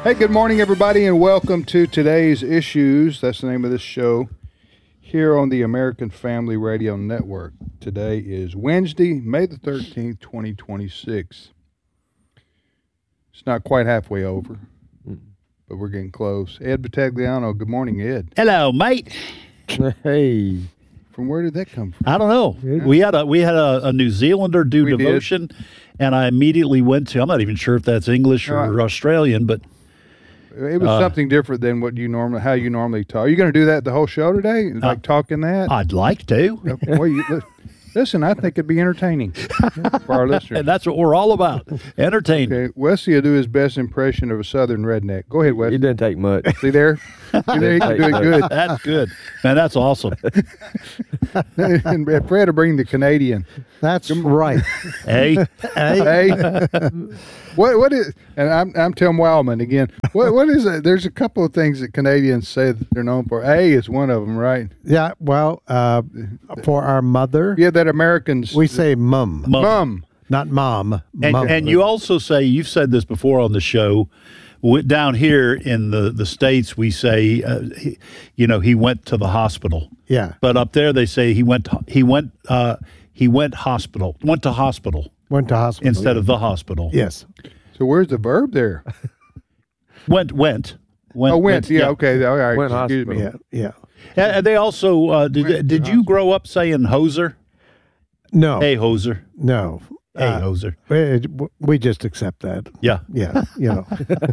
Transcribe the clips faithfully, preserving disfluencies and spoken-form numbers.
Hey, good morning, everybody, and welcome to today's Issues. That's the name of this show here on the American Family Radio Network. Today is Wednesday, May the thirteenth, twenty twenty-six. It's not quite halfway over, but we're getting close. Ed Battagliano, good morning, Ed. Hello, mate. Hey. From where did that come from? I don't know. We had a we had a, a New Zealander do We devotion, and I immediately went to. I'm not even sure if that's English or No, I- Australian, but It was Uh, something different than what you normally, how you normally talk. Are you going to do that the whole show today? Like talking that? I'd like to, Well, you, li- listen, I think it'd be entertaining for our listeners. and that's what we're all about: entertaining. Okay, Wesley will do his best impression of a Southern redneck. Go ahead, It Wesley. didn't take much. See there? See there? He can do it good. That's good, man. That's awesome. And Fred will bring the Canadian. That's right. Hey, Hey, what what is? And I'm I'm Tim Wildman again. What what is it? There's a couple of things that Canadians say that they're known for. A is one of them, right? Yeah, well, uh, for our mother, Yeah, that Americans we say mum, Mum. mum. not mom. and, mum. and you also say you've said this before on the show. w- Down here in the the States, we say, uh, he, you know, he went to the hospital. Yeah, But up there, they say he went. To, he went. Uh, he went hospital. Went to hospital went to hospital. instead of the hospital. Yes. So where's the verb there? Went. Went. Went. Oh, went. Yeah, okay. All right. Went Excuse me. Yeah, yeah. And, and they also uh, did. Went did to you grow up saying hoser? No, Hey hoser. no. Hey Uh, hoser. we, we just accept that. Yeah. Yeah, you know.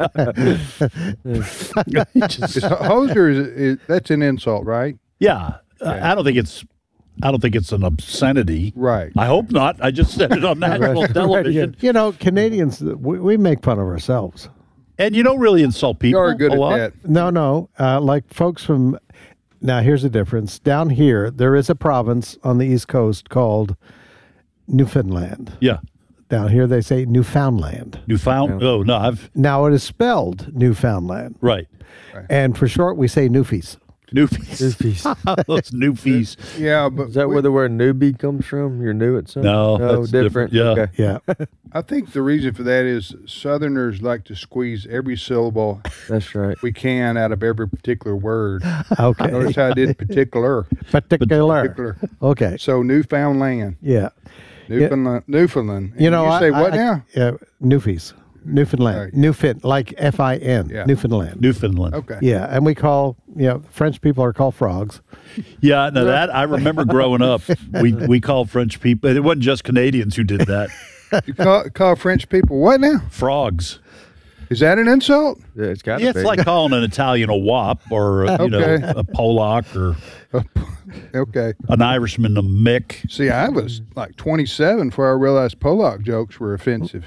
Just- Is, hoser is, is that's an insult, right? yeah. Uh, I don't think it's. I don't think it's an obscenity. Right. I hope not. I just said it on national television. You know, Canadians, we, we make fun of ourselves. And you don't really insult people You're good a at lot. that. No, no. Uh, like folks from, now here's the difference. Down here, there is a province on the East Coast called Newfoundland. Yeah. Down here, they say Newfoundland. Newfound. Oh no, I've Now it is spelled Newfoundland. right. And for short, we say Newfies. Newfies. Newfies. Those Newfies. Yeah, but Is that we- where the word newbie comes from? You're new at something? No, oh, that's different. different. Yeah. Okay. Yeah. I think the reason for that is Southerners like to squeeze every syllable That's right. we can out of every particular word. Okay. Notice how I did particular. Particular. Particular. Okay. So Newfoundland, Yeah. Newfoundland, Newfoundland. And You know, you I, say what I- now? Yeah. Newfies. Newfoundland. Right. Newfin, like F I N. Yeah. Newfoundland. Newfoundland. Okay. Yeah. And we call, you know, French people are called frogs. Yeah, no, that I remember growing up. We we called French people. It wasn't just Canadians who did that. You call, call French people what now? Frogs. Is that an insult? Yeah, it's got to Yeah, be. it's like calling an Italian a wop or uh, you Okay. know a Polak or Okay. an Irishman a Mick. See, I was like twenty-seven before I realized Polak jokes were offensive.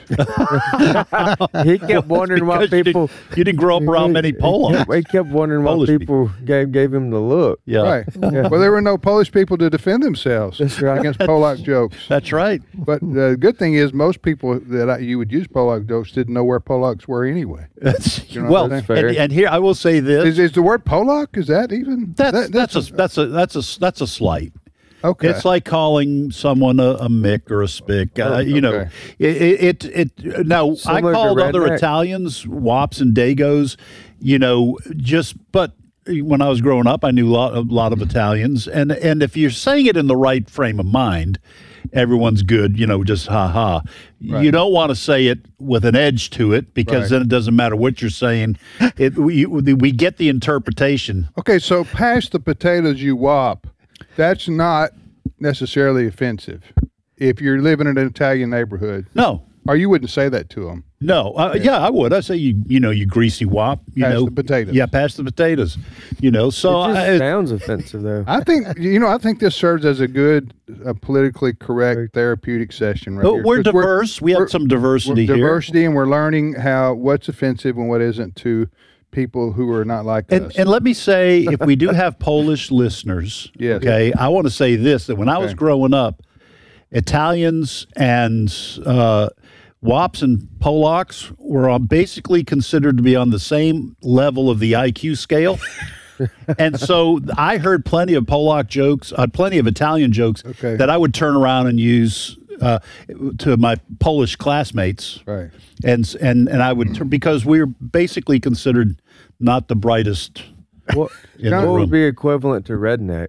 He kept wondering why Because you people. didn't, you didn't grow up around many Polacks. He kept wondering why Polish people gave gave him the look. Yeah, Right. Well, there were no Polish people to defend themselves That's right. against Polak jokes. that's right. But the good thing is, most people that I, you would use Polak jokes didn't know where Polacks were anyway. That's, You know well, what I'm and, saying? and here I will say this. Is, is the word Polak? Is that even? That's that- that's a that's a that's a that's a slight. okay. It's like calling someone a, a Mick or a Spick. Uh, Oh, you know, okay. it, it it now Similar I to called other redneck. Italians wops and dagos. You know, just but when I was growing up, I knew a lot, a lot of Italians, and and if you're saying it in the right frame of mind, everyone's good. You know, just ha ha. Right. You don't want to say it with an edge to it because Right. then it doesn't matter what you're saying. It we we get the interpretation. Okay, so past the potatoes you whop, that's not necessarily offensive. If you're living in an Italian neighborhood, No. or you wouldn't say that to them. No, uh, yeah, I would. I say you, you know, you greasy wop. You Pass know, the potatoes. Yeah, pass the potatoes. You know, so It just I, sounds offensive, though. I think you know. I think this serves as a good, uh, politically correct therapeutic session. Right but here. we're 'Cause diverse. we we're- have some we're diversity here. diversity, and we're learning how what's offensive and what isn't to people who are not like And, us. and let me say, if we do have Polish listeners, Yes. okay, I want to say this: that when I was Okay. growing up, Italians and uh, Wops and Polacks were on, basically considered to be on the same level of the I Q scale. And so I heard plenty of Polak jokes, uh, plenty of Italian jokes Okay. that I would turn around and use uh, to my Polish classmates, Right. and and and I would turn because we were basically considered not the brightest What, in John, the what would room. be equivalent to redneck?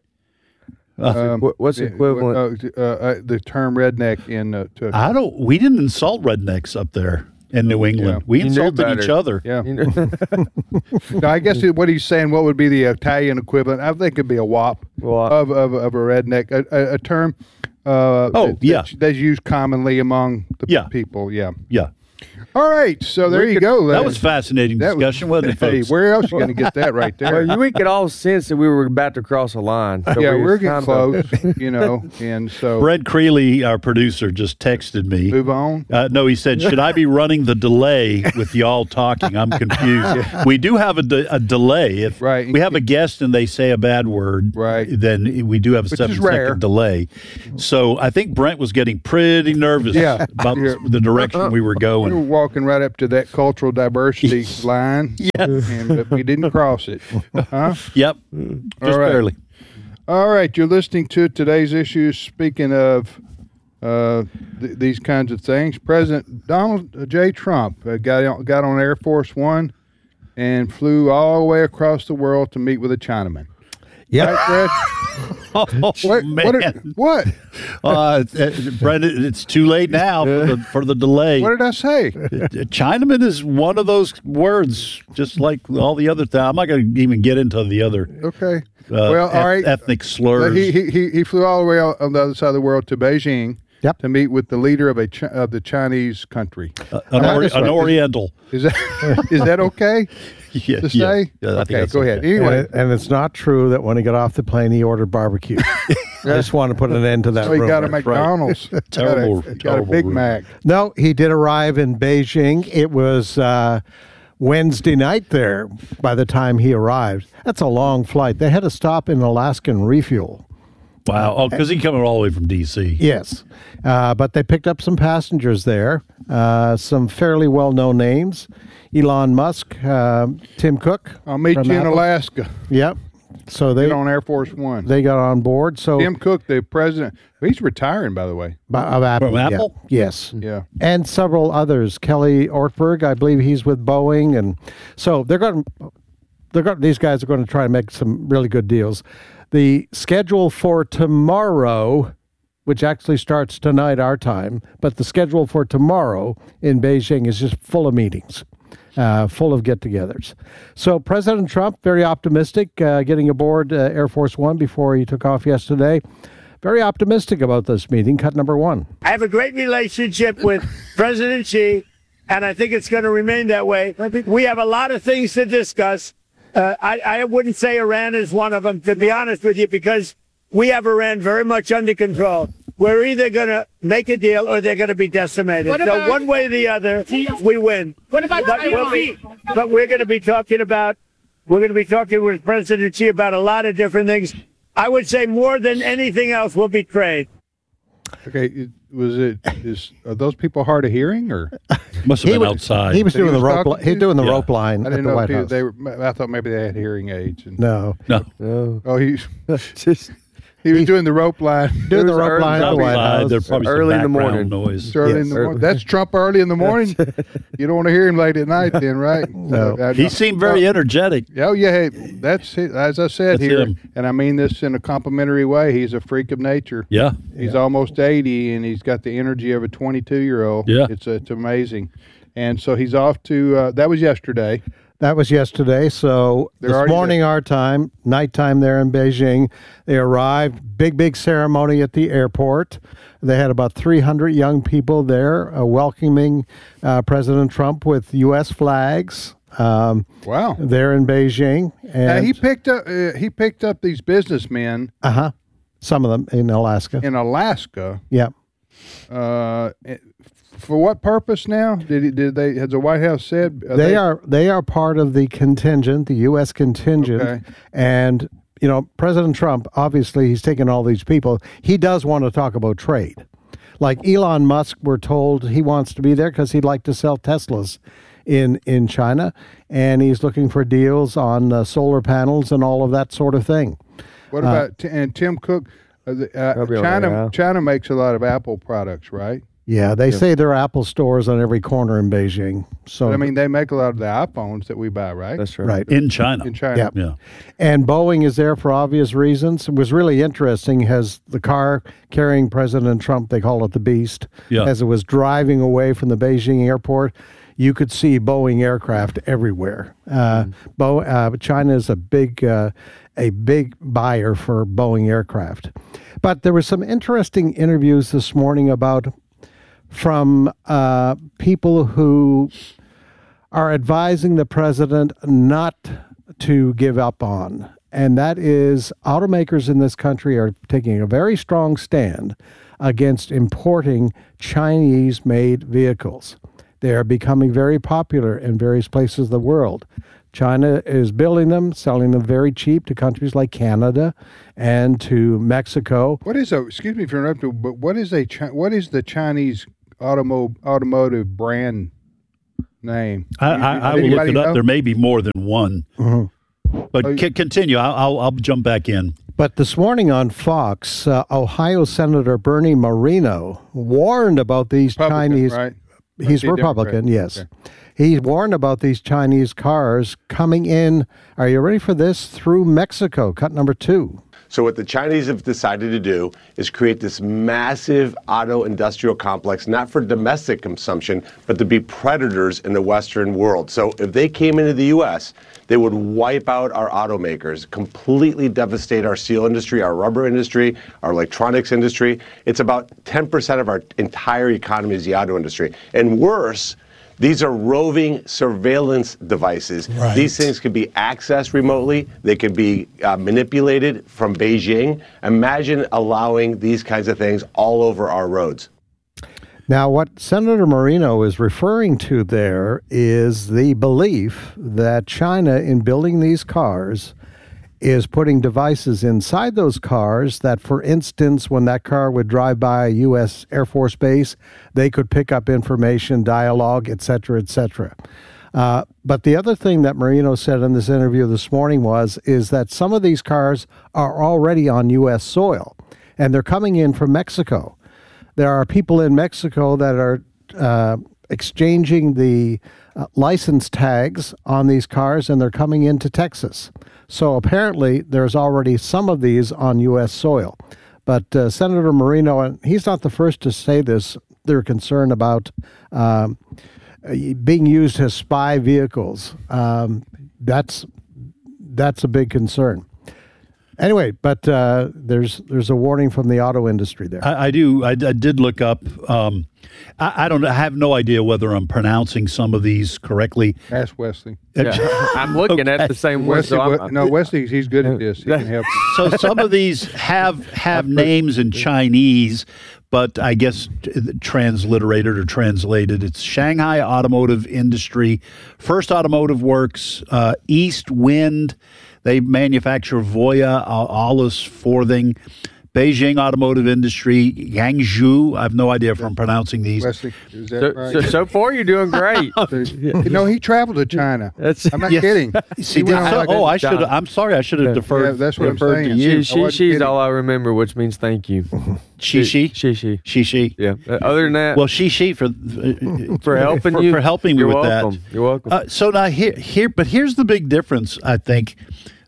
Um, What- what's uh, equivalent? Uh, uh, the term redneck in uh, to I don't. We didn't insult rednecks up there in New England. Yeah. We You knew insulted each better. other. yeah. You know? No, I guess what he's saying, what would be the Italian equivalent? I think it'd be a W A P Wop. of, of, of a redneck, a, a, a term. Uh, Oh, that- yeah. that's, that's used commonly among the Yeah. people. Yeah. Yeah, All right, so there We you could- go. that was fascinating that was- discussion, wasn't it, Hey, folks? where else you going to get that right there? Well, you, we could all sense that we were about to cross a line. So yeah, we we're was getting kind of- close, you know, and so Brett Creeley, our producer, just texted me. move on. Uh, no, he said, should I be running the delay with y'all talking? I'm confused. We do have a, de- a delay. If Right. we have a guest and they say a bad word, Right. then we do have a Which seven is rare. second delay. So I think Brent was getting pretty nervous Yeah. about Yeah. the direction we were We were going. walking right up to that cultural diversity line, and but we didn't cross it. Huh? Yep. All Just right. barely. All right, you're listening to today's issues. Speaking of uh, th- these kinds of things, President Donald J. Trump uh, got on, got on Air Force One and flew all the way across the world to meet with a Chinaman. Yep. Right, Fred? Oh, What? man. What? Did, what? uh, uh, Brendan, it's too late now for the, for the delay. What did I say? Chinaman is one of those words, just like all the other things. I'm not going to even get into the other Okay. uh, well, eth- all right. ethnic Uh, slurs. he, he he he flew all the way out on the other side of the world to Beijing Yep. to meet with the leader of a Chi- of the Chinese country. Uh, an, Uh, ori- this an way. Oriental. Is that is that okay Yeah, to yeah. say? Yeah, I think okay, that's go ahead. okay. Anyway, And, and it's not true that when he got off the plane, he ordered barbecue. I just want to put an end to that so he got a rumor. McDonald's. Terrible- got a, got a terrible Big rumor. Mac. No, he did arrive in Beijing. It was uh, Wednesday night there by the time he arrived. That's a long flight. They had to stop in Alaska and refuel. Wow. Oh, because he coming all the way from D C. Yes. Uh, but they picked up some passengers there, uh, some fairly well-known names. Elon Musk, uh, Tim Cook. I'll meet from you in Apple. Alaska. Yep. So they Get on Air Force One. they got on board. So Tim Cook, the president, he's retiring, by the way. by- of Apple. From yeah. Apple? Yes. Yeah. And several others. Kelly Ortberg, I believe he's with Boeing, and so they're going. They're going. These guys are going to try to make some really good deals. The schedule for tomorrow, which actually starts tonight our time, but the schedule for tomorrow in Beijing is just full of meetings, uh, full of get-togethers. So President Trump, very optimistic, uh, getting aboard uh, Air Force One before he took off yesterday. Very optimistic about this meeting. Cut number one. I have a great relationship with President Xi, and I think it's going to remain that way. We have a lot of things to discuss. Uh, I, I wouldn't say Iran is one of them, to be honest with you, because we have Iran very much under control. We're either going to make a deal or they're going to be decimated. What So about- one way or the other, we win. What about But, we'll Taiwan? be, but we're going to be talking about, we're going to be talking with President Xi about a lot of different things. I would say more than anything else will be trade. Okay. it- Was it? Is are those people hard of hearing or? Must have He been was- outside. He was That he doing the was rope. talking Li- he to? doing the Yeah. rope line I at didn't the know White if he, House. they were. I thought maybe they had hearing aids. And, no. No. Oh, he Just he was doing the rope line. doing the It was rope early- line at the Outside, White House. there's probably Early in some the background morning. noise. It's early Yes. in the morning. That's Trump early in the morning. You don't want to hear him late at night, then, right? No. Uh, He seemed very energetic. Oh yeah, hey, that's it. As I said That's here, him. and I mean this in a complimentary way. He's a freak of nature. Yeah. He's almost eighty, and he's got the energy of a twenty-two-year-old. Yeah. it's it's amazing. And so he's off to. Uh, that was yesterday. That was yesterday. So They're this already morning, our time, nighttime there in Beijing, they arrived. Big, big ceremony at the airport. They had about three hundred young people there uh, welcoming uh, President Trump with U S flags um, Wow. there in Beijing. Now And he picked up. Uh, he picked up these businessmen uh huh, some of them in Alaska. in Alaska. Yeah. Uh, for what purpose now? Did he, did they? Has the White House said They are they are part of the contingent, the U S contingent, Okay. and you know President Trump. Obviously, he's taking all these people. He does want to talk about trade, like Elon Musk. We're told he wants to be there because he'd like to sell Teslas in in China, and he's looking for deals on uh, solar panels and all of that sort of thing. What about T- and Tim Cook? Uh, the- uh, Probably on there, China yeah. China makes a lot of Apple products, right? Yeah, they say there are Apple stores on every corner in Beijing. So But I mean, they make a lot of the iPhones that we buy, right? That's right. right. In China. In China. Yeah. Yeah. And Boeing is there for obvious reasons. It was really interesting as the car carrying President Trump, they call it the Beast, Yeah. as it was driving away from the Beijing airport, you could see Boeing aircraft everywhere. Uh, Bo, uh, China is a big, uh, a big buyer for Boeing aircraft. But there were some interesting interviews this morning about from uh, people who are advising the president not to give up on. And that is automakers in this country are taking a very strong stand against importing Chinese-made vehicles. They are becoming very popular in various places of the world. China is building them, selling them very cheap to countries like Canada and to Mexico. What is a? Excuse me for interrupting, but what is a? Chi- What is the Chinese automo- automotive brand name? I, You- I, you- I will look anybody it up. know? There may be more than one. But Oh, you- c- continue. I'll, I'll, I'll jump back in. But this morning on Fox, uh, Ohio Senator Bernie Moreno warned about these Republican, Chinese. right? He's Or is he Republican, Democrat? yes. Okay. He warned about these Chinese cars coming in. Are you ready for this? Through Mexico, cut number two. So what the Chinese have decided to do is create this massive auto industrial complex, not for domestic consumption, but to be predators in the Western world. So if they came into the U S, they would wipe out our automakers, completely devastate our steel industry, our rubber industry, our electronics industry. It's about ten percent of our entire economy is the auto industry. And worse, these are roving surveillance devices. Right. These things could be accessed remotely. They could be uh, manipulated from Beijing. Imagine allowing these kinds of things all over our roads. Now, what Senator Moreno is referring to there is the belief that China, in building these cars, is putting devices inside those cars that, for instance, when that car would drive by a U S Air Force base, they could pick up information, dialogue, et cetera, et cetera. Uh, but the other thing that Moreno said in this interview this morning was, is that some of these cars are already on U S soil, and they're coming in from Mexico. There are people in Mexico that are uh, exchanging the uh, license tags on these cars, and they're coming into Texas. So apparently there's already some of these on U S soil. But uh, Senator Moreno, and he's not the first to say this, they're concerned about um, being used as spy vehicles. Um, that's that's a big concern. Anyway, but uh, there's there's a warning from the auto industry there. I, I do. I, I did look up. Um, I, I don't. I have no idea whether I'm pronouncing some of these correctly. Ask Wesley. Yeah. I'm looking at the same one. Wesley, So I'm, we- no, Wesley, he's good at this. He can help you. So some of these have have names in Chinese, but I guess t- transliterated or translated. It's Shanghai Automotive Industry, First Automotive Works, uh, East Wind. They manufacture Voya, uh, Alles Forthing, Beijing Automotive Industry, Yangzhou. I have no idea if I'm pronouncing these. Wesley, is that so, right? so, so far, you're doing great. You know, he traveled to China. That's- I'm not Yes. kidding. See, He went on so- like oh, a- I should. I'm sorry. I should have Yeah, deferred. that's what I'm Referred to saying. you. I She, wasn't she's kidding. all I remember, which means thank you. Shishi. Shishi. Shishi. Yeah. Uh, other than that, Well, Shishi for uh, for helping for, you, for helping me you're with welcome. that. You're welcome. Uh, so now here, here, but here's the big difference. I think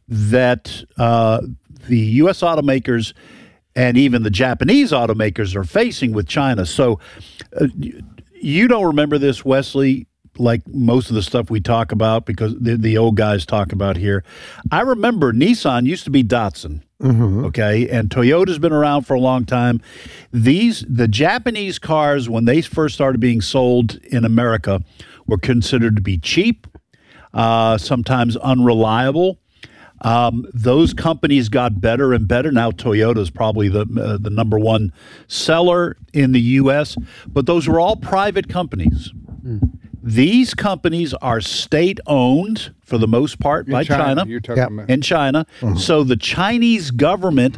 that uh, the U S automakers and even the Japanese automakers are facing with China. So uh, you don't remember this, Wesley, like most of the stuff we talk about because the, the old guys talk about here. I remember Nissan used to be Datsun. Okay, and Toyota's been around for a long time. These the Japanese cars, when they first started being sold in America, were considered to be cheap, uh, sometimes unreliable. Um, those companies got better and better. Now Toyota's probably the uh, the number one seller in the U S, but those were all private companies. These companies are state-owned for the most part In by China. You're talking Yep. about. in China. So the Chinese government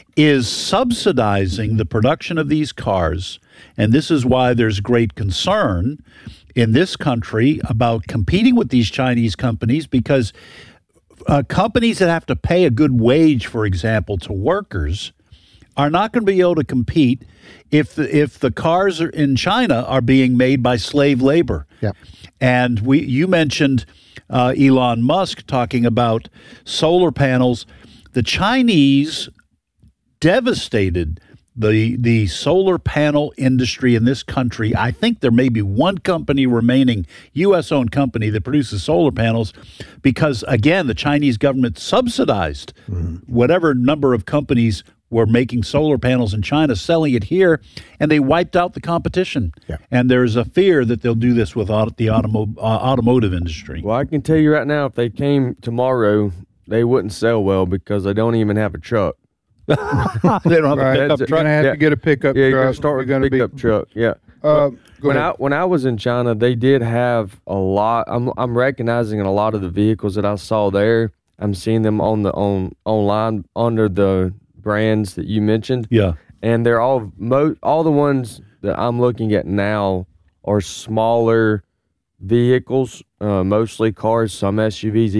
is subsidizing the production of these cars. And this is why there's great concern in this country about competing with these Chinese companies because uh, companies that have to pay a good wage, for example, to workers are not going to be able to compete if the, if the cars are in China are being made by slave labor. Yeah. And we you mentioned uh, Elon Musk talking about solar panels. The Chinese devastated the the solar panel industry in this country. I think there may be one company remaining, U S-owned company, that produces solar panels because, again, the Chinese government subsidized mm. whatever number of companies were making solar panels in China, selling it here, and they wiped out the competition. Yeah. And there's a fear that they'll do this with auto, the automo- uh, automotive industry. Well, I can tell you right now, if they came tomorrow, they wouldn't sell well because they don't even have a truck. They don't have Right. a pickup You're truck. going to have Yeah. to get a pickup Yeah, you're truck. going to start with You're a gonna pickup be, truck. Yeah. Uh, go when ahead. I when I was in China, they did have a lot. I'm I'm recognizing in a lot of the vehicles that I saw there. I'm seeing them on the on online under the brands that you mentioned. Yeah. And they're all mo- all the ones that I'm looking at now are smaller vehicles, uh, mostly cars, some S U Vs,